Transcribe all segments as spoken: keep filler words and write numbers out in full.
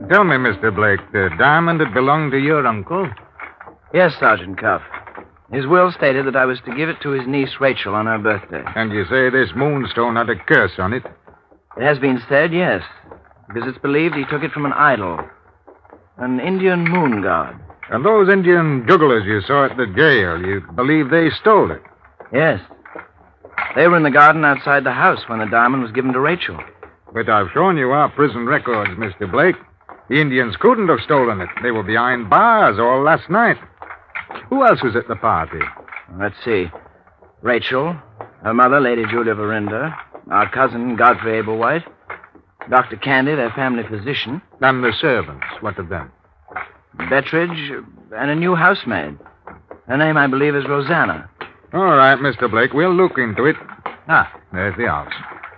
Tell me, Mister Blake, the diamond had belonged to your uncle? Yes, Sergeant Cuff. His will stated that I was to give it to his niece, Rachel, on her birthday. And you say this moonstone had a curse on it? It has been said, yes, because it's believed he took it from an idol, an Indian moon god. And those Indian jugglers you saw at the jail, you believe they stole it? Yes. They were in the garden outside the house when the diamond was given to Rachel. But I've shown you our prison records, Mister Blake. The Indians couldn't have stolen it. They were behind bars all last night. Who else was at the party? Let's see. Rachel, her mother, Lady Julia Verinder, our cousin, Godfrey Ablewhite, Doctor Candy, their family physician. And the servants. What of them? Betteridge, and a new housemaid. Her name, I believe, is Rosanna. All right, Mister Blake, we'll look into it. Ah, there's the house.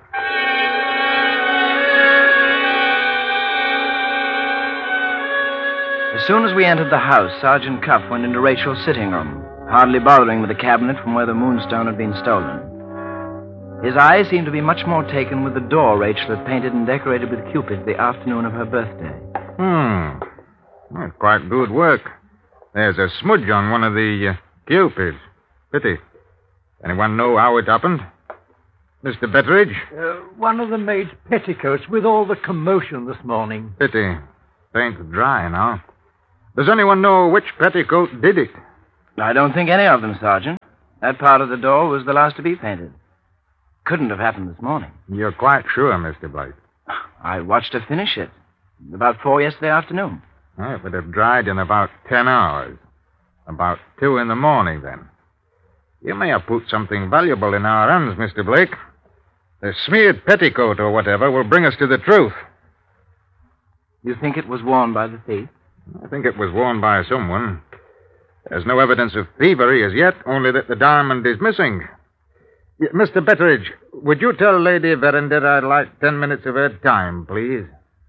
As soon as we entered the house, Sergeant Cuff went into Rachel's sitting room, hardly bothering with the cabinet from where the moonstone had been stolen. His eyes seemed to be much more taken with the door Rachel had painted and decorated with Cupid the afternoon of her birthday. Hmm. Well, quite good work. There's a smudge on one of the uh, Cupids. Pity. Anyone know how it happened? Mister Betteridge? Uh, one of the maid's petticoats with all the commotion this morning. Pity. Paint's dry now. Does anyone know which petticoat did it? I don't think any of them, Sergeant. That part of the door was the last to be painted. Couldn't have happened this morning. You're quite sure, Mister Blake? I watched her finish it. About four yesterday afternoon. Well, it would have dried in about ten hours. About two in the morning, then. You may have put something valuable in our hands, Mister Blake. The smeared petticoat or whatever will bring us to the truth. You think it was worn by the thief? I think it was worn by someone. There's no evidence of thievery as yet, only that the diamond is missing. Y- Mister Betteridge, would you tell Lady Verinder I'd like ten minutes of her time, please?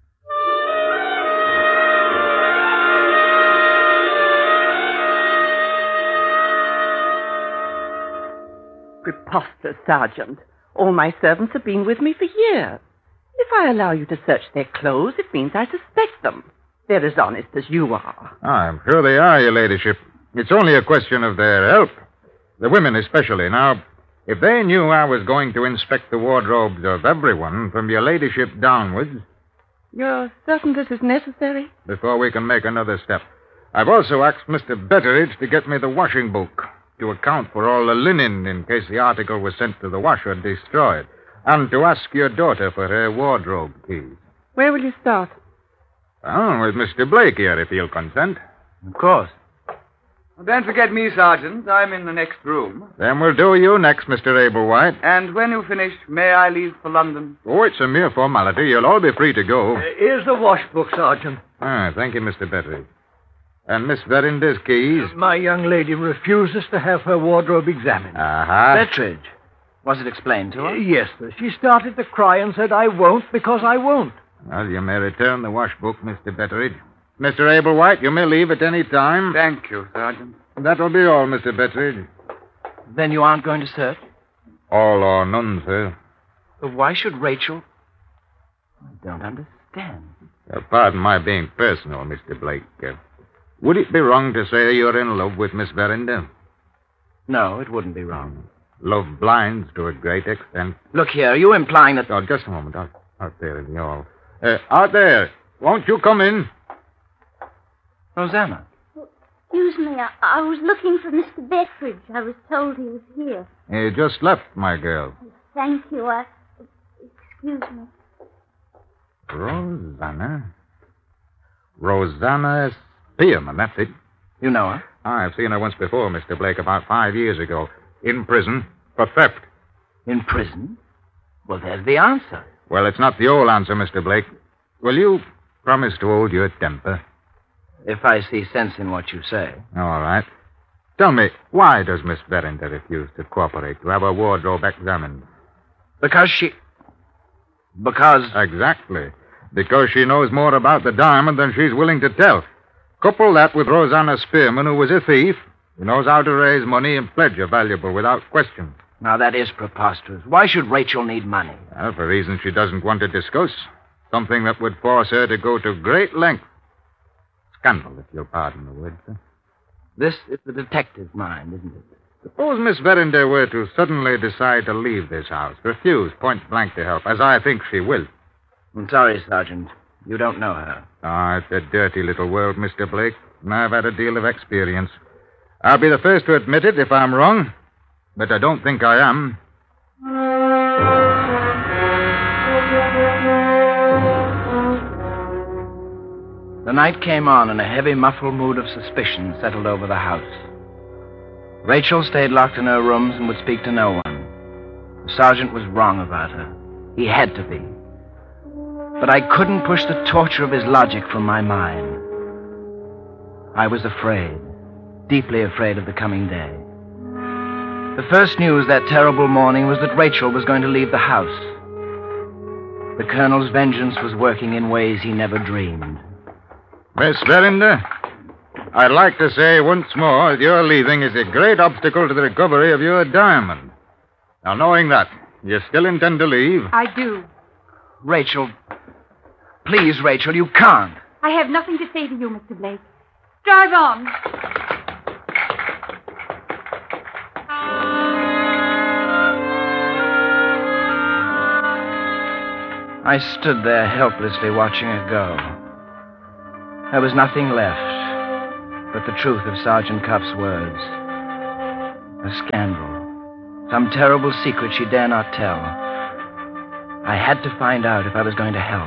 Preposterous, Sergeant. All my servants have been with me for years. If I allow you to search their clothes, it means I suspect them. They're as honest as you are. I'm sure they are, Your Ladyship. It's only a question of their help. The women especially. Now, if they knew I was going to inspect the wardrobes of everyone, from Your Ladyship downwards... You're certain this is necessary? Before we can make another step. I've also asked Mister Betteridge to get me the washing book to account for all the linen in case the article was sent to the washer destroyed, and to ask your daughter for her wardrobe keys. Where will you start? Oh, with Mister Blake here, if he'll consent. Of course. Well, don't forget me, Sergeant. I'm in the next room. Then we'll do you next, Mister Ablewhite. And when you finish, may I leave for London? Oh, it's a mere formality. You'll all be free to go. Uh, here's the wash book, Sergeant. Ah, thank you, Mister Betteridge. And Miss Verinder's keys? My young lady refuses to have her wardrobe examined. Uh-huh. Betteridge. Was it explained to her? Uh, yes, sir. She started to cry and said, I won't because I won't. Well, you may return the wash book, Mister Betteridge. Mister Ablewhite, you may leave at any time. Thank you, Sergeant. That'll be all, Mister Betteridge. Then you aren't going to search? All or none, sir. But why should Rachel... I don't understand. Uh, pardon my being personal, Mister Blake. Uh, would it be wrong to say you're in love with Miss Verinder? No, it wouldn't be wrong. Love blinds to a great extent. Look here, are you implying that... Oh, just a moment. Out, out there in the hall. Uh, out there. Won't you come in? Rosanna. Excuse me, I, I was looking for Mister Betteridge. I was told he was here. He just left, my girl. Thank you. I... Excuse me. Rosanna? Rosanna Spearman, that's it. You know her? I've seen her once before, Mister Blake, about five years ago. In prison for theft. In prison? Well, there's the answer. Well, it's not the old answer, Mister Blake. Will you promise to hold your temper? If I see sense in what you say. All right. Tell me, why does Miss Verinder refuse to cooperate, to have her wardrobe examined? Because she... Because... Exactly. Because she knows more about the diamond than she's willing to tell. Couple that with Rosanna Spearman, who was a thief, who knows how to raise money and pledge a valuable without question. Now, that is preposterous. Why should Rachel need money? Well, for reasons she doesn't want to discuss. Something that would force her to go to great lengths. Scandal, if you'll pardon the word, sir. This is the detective's mind, isn't it? Suppose Miss Verinder were to suddenly decide to leave this house, refuse point blank to help, as I think she will. I'm sorry, Sergeant. You don't know her. Ah, it's a dirty little world, Mister Blake, and I've had a deal of experience. I'll be the first to admit it if I'm wrong, but I don't think I am. The night came on, and a heavy, muffled mood of suspicion settled over the house. Rachel stayed locked in her rooms and would speak to no one. The sergeant was wrong about her. He had to be. But I couldn't push the torture of his logic from my mind. I was afraid, deeply afraid of the coming day. The first news that terrible morning was that Rachel was going to leave the house. The colonel's vengeance was working in ways he never dreamed. Miss Verinder, I'd like to say once more that your leaving is a great obstacle to the recovery of your diamond. Now, knowing that, you still intend to leave? I do. Rachel, please, Rachel, you can't. I have nothing to say to you, Mister Blake. Drive on. I stood there helplessly watching her go. There was nothing left but the truth of Sergeant Cuff's words. A scandal. Some terrible secret she dare not tell. I had to find out if I was going to help.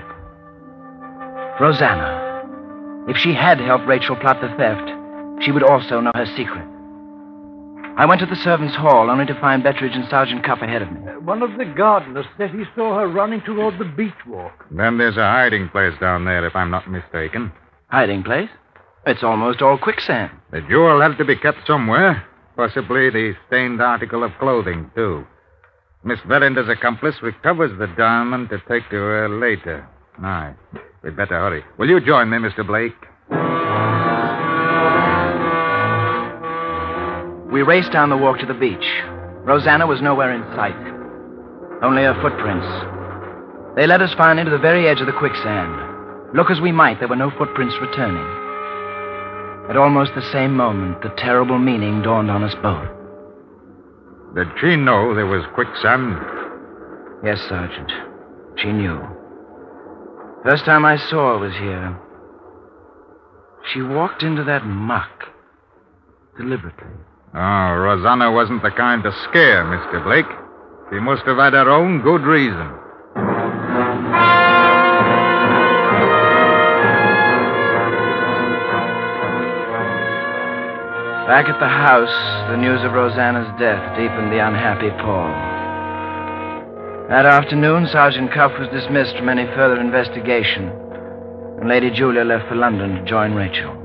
Rosanna. If she had helped Rachel plot the theft, she would also know her secret. I went to the servants' hall only to find Betteridge and Sergeant Cuff ahead of me. Uh, one of the gardeners said he saw her running toward the beach walk. Then there's a hiding place down there, if I'm not mistaken. Hiding place? It's almost all quicksand. The jewel had to be kept somewhere. Possibly the stained article of clothing, too. Miss Verinder's accomplice recovers the diamond to take to her later. Aye. We'd better hurry. Will you join me, Mister Blake? We raced down the walk to the beach. Rosanna was nowhere in sight. Only her footprints. They led us finally to the very edge of the quicksand. Look as we might, there were no footprints returning. At almost the same moment, the terrible meaning dawned on us both. Did she know there was quicksand? Yes, Sergeant. She knew. First time I saw her was here. She walked into that muck. Deliberately. Oh, Rosanna wasn't the kind to scare, Mister Blake. She must have had her own good reason. Back at the house, the news of Rosanna's death deepened the unhappy Paul. That afternoon, Sergeant Cuff was dismissed from any further investigation, and Lady Julia left for London to join Rachel.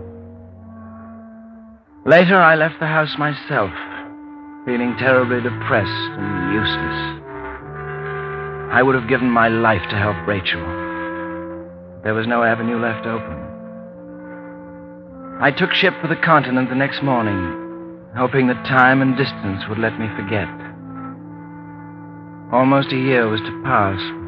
Later, I left the house myself, feeling terribly depressed and useless. I would have given my life to help Rachel. There was no avenue left open. I took ship for the continent the next morning, hoping that time and distance would let me forget. Almost a year was to pass